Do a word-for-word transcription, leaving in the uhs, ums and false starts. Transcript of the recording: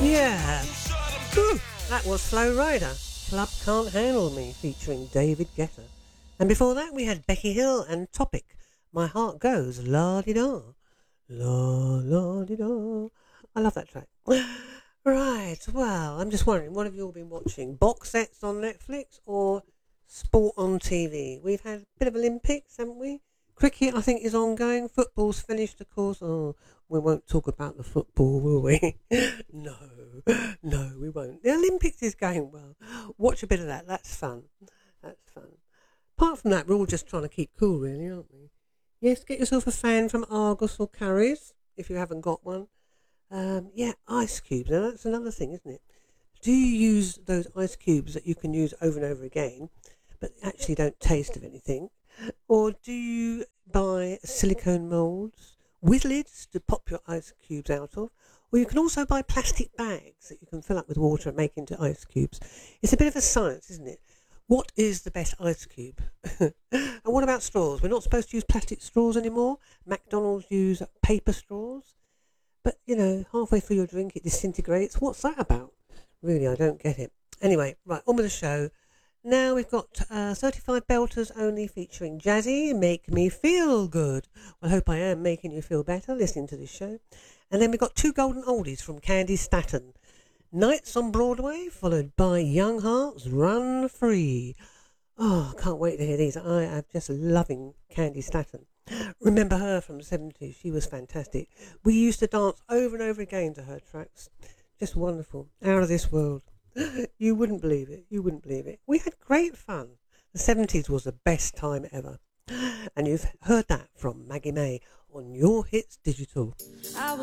Yeah. Whew. That was Flow Rider, Club Can't Handle Me, featuring David Guetta. And before that we had Becky Hill and Topic, My Heart Goes La-di-da. La-la-di-da. I love that track. Right, well, I'm just wondering, what have you all been watching? Box sets on Netflix or sport on T V? We've had a bit of Olympics, haven't we? Cricket, I think, is ongoing. Football's finished, of course. Oh, we won't talk about the football, will we? no, no, we won't. The Olympics is going well. Watch a bit of that. That's fun. That's fun. Apart from that, we're all just trying to keep cool, really, aren't we? Yes, get yourself a fan from Argos or Currys, if you haven't got one. Um, yeah, ice cubes. Now, that's another thing, isn't it? Do you use those ice cubes that you can use over and over again, but actually don't taste of anything? Or do you buy silicone moulds with lids to pop your ice cubes out of? Or you can also buy plastic bags that you can fill up with water and make into ice cubes. It's a bit of a science, isn't it? What is the best ice cube? And what about straws? We're not supposed to use plastic straws anymore. McDonald's use paper straws. But, you know, halfway through your drink it disintegrates. What's that about? Really, I don't get it. Anyway, right, on with the show. Now we've got uh, thirty-five Belters only featuring Jazzy, Make Me Feel Good. Well, I hope I am making you feel better listening to this show. And then we've got two golden oldies from Candy Staton. Nights on Broadway, followed by Young Hearts, Run Free. Oh, I can't wait to hear these. I am just loving Candy Staton. Remember her from the seventies. She was fantastic. We used to dance over and over again to her tracks. Just wonderful. Out of this world. You wouldn't believe it. You wouldn't believe it. We had great fun. The seventies was the best time ever. And you've heard that from Maggie May on Your Hits Digital. I